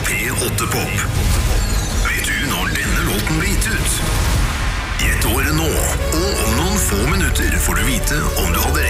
P8 Pop. Vet du når denne låten ble gitt ut? Gjett året nå, og om noen få minutter får du vite om du hadde